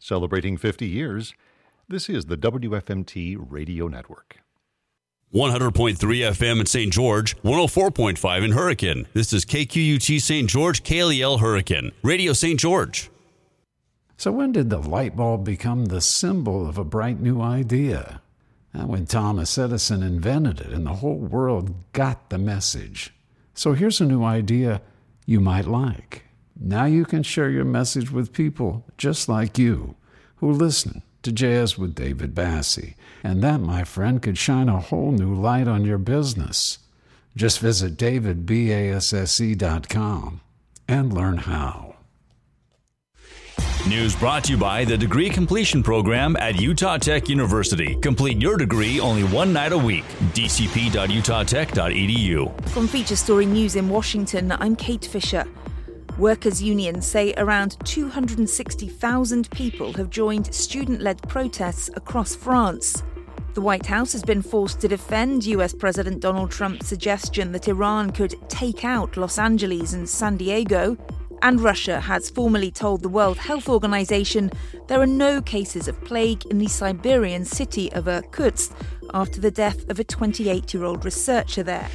Celebrating 50 years, this is the WFMT Radio Network. 100.3 FM in St. George, 104.5 in Hurricane. This is KQUT St. George, KLEL Hurricane, Radio St. George. So when did the light bulb become the symbol of a bright new idea? When Thomas Edison invented it and the whole world got the message. So here's a new idea you might like. Now you can share your message with people just like you who listen to Jazz with David Bassi. And that, my friend, could shine a whole new light on your business. Just visit davidbasse.com and learn how. News brought to you by the Degree Completion Program at Utah Tech University. Complete your degree only one night a week. dcp.utah.tech.edu. From Feature Story News in Washington, I'm Kate Fisher. Workers' unions say around 260,000 people have joined student-led protests across France. The White House has been forced to defend US President Donald Trump's suggestion that Iran could take out Los Angeles and San Diego. And Russia has formally told the World Health Organization there are no cases of plague in the Siberian city of Irkutsk after the death of a 28-year-old researcher there.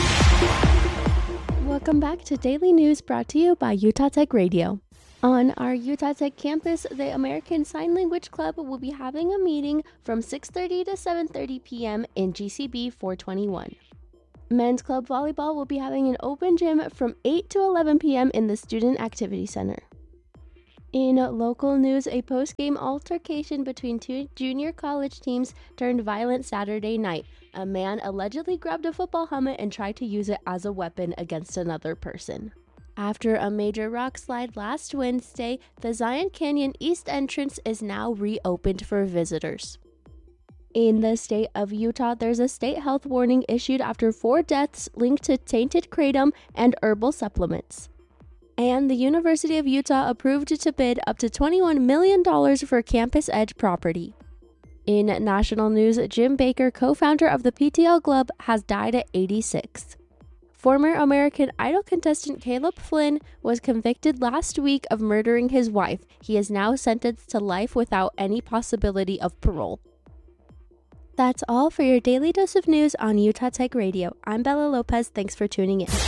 Welcome back to Daily News brought to you by Utah Tech Radio. On our Utah Tech campus, the American Sign Language Club will be having a meeting from 6:30 to 7:30 p.m. in GCB 421. Men's Club Volleyball will be having an open gym from 8 to 11 p.m. in the Student Activity Center. In local news, a post-game altercation between two junior college teams turned violent Saturday night. A man allegedly grabbed a football helmet and tried to use it as a weapon against another person. After a major rock slide last Wednesday, the Zion Canyon East entrance is now reopened for visitors. In the state of Utah, there's a state health warning issued after 4 deaths linked to tainted kratom and herbal supplements. And the University of Utah approved to bid up to $21 million for Campus Edge property. In national news, Jim Baker, co-founder of the PTL Club, has died at 86. Former American Idol contestant Caleb Flynn was convicted last week of murdering his wife. He is now sentenced to life without any possibility of parole. That's all for your daily dose of news on Utah Tech Radio. I'm Bella Lopez. Thanks for tuning in.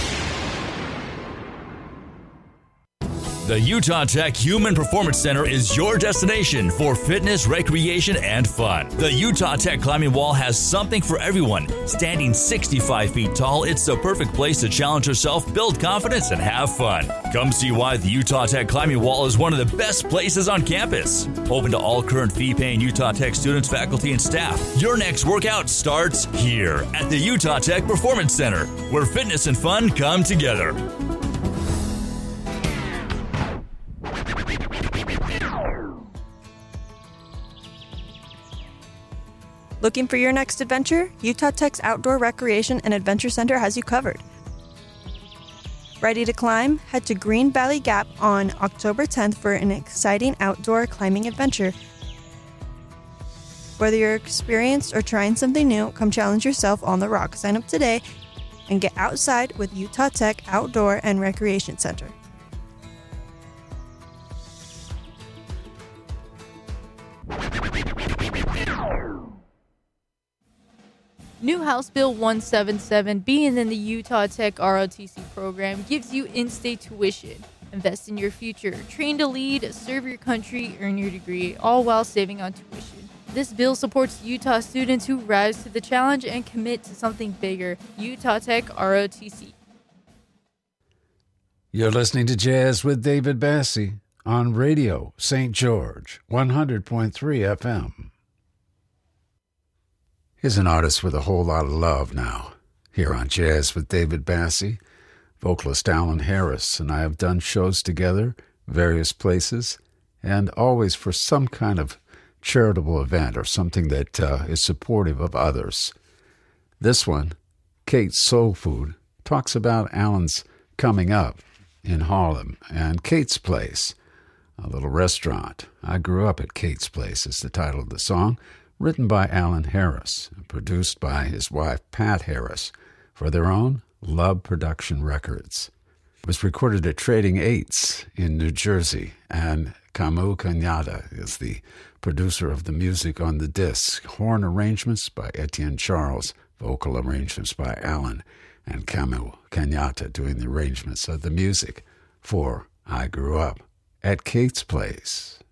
The Utah Tech Human Performance Center is your destination for fitness, recreation, and fun. The Utah Tech Climbing Wall has something for everyone. Standing 65 feet tall, it's the perfect place to challenge yourself, build confidence, and have fun. Come see why the Utah Tech Climbing Wall is one of the best places on campus. Open to all current fee-paying Utah Tech students, faculty, and staff. Your next workout starts here at the Utah Tech Performance Center, where fitness and fun come together. Looking for your next adventure? Utah Tech's Outdoor Recreation and Adventure Center has you covered. Ready to climb? Head to Green Valley Gap on October 10th for an exciting outdoor climbing adventure. Whether you're experienced or trying something new, come challenge yourself on the rock. Sign up today and get outside with Utah Tech Outdoor and Recreation Center. New House Bill 177, being in the Utah Tech ROTC program, gives you in-state tuition. Invest in your future, train to lead, serve your country, earn your degree, all while saving on tuition. This bill supports Utah students who rise to the challenge and commit to something bigger. Utah Tech ROTC. You're listening to Jazz with David Bassi on Radio St. George, 100.3 FM. Here's an artist with a whole lot of love now. Here on Jazz with David Bassi, vocalist Alan Harris and I have done shows together, various places, and always for some kind of charitable event or something that is supportive of others. This one, Kate's Soul Food, talks about Alan's coming up in Harlem and Kate's Place, a little restaurant. I Grew Up at Kate's Place is the title of the song, written by Alan Harris and produced by his wife Pat Harris for their own Love Production Records. It was recorded at Trading Eights in New Jersey, and Camus Cañada is the producer of the music on the disc. Horn arrangements by Etienne Charles, vocal arrangements by Alan, and Camus Cañada doing the arrangements of the music for I Grew Up at Kate's Place.